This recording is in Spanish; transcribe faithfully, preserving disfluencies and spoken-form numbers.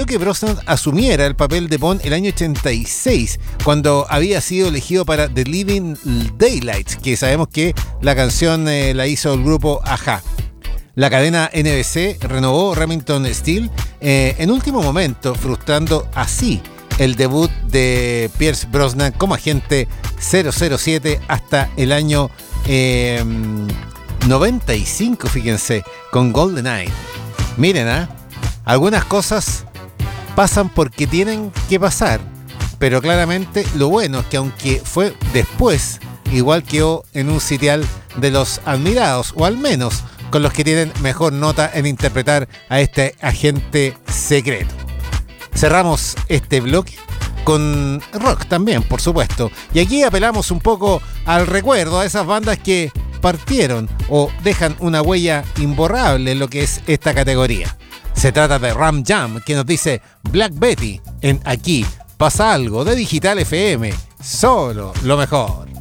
que Brosnan asumiera el papel de Bond el año ochenta y seis, cuando había sido elegido para The Living Daylights, que sabemos que la canción eh, la hizo el grupo Ajá. La cadena N B C renovó Remington Steele eh, en último momento, frustrando así el debut de Pierce Brosnan como agente cero cero siete hasta el año eh, noventa y cinco, fíjense, con GoldenEye. Miren, ¿eh? Algunas cosas pasan porque tienen que pasar, pero claramente lo bueno es que aunque fue después, igual quedó en un sitial de los admirados, o al menos con los que tienen mejor nota en interpretar a este agente secreto. Cerramos este bloque con rock también, por supuesto. Y aquí apelamos un poco al recuerdo, a esas bandas que partieron o dejan una huella imborrable en lo que es esta categoría. Se trata de Ram Jam, que nos dice Black Betty en Aquí Pasa Algo de Digital F M. Solo lo mejor.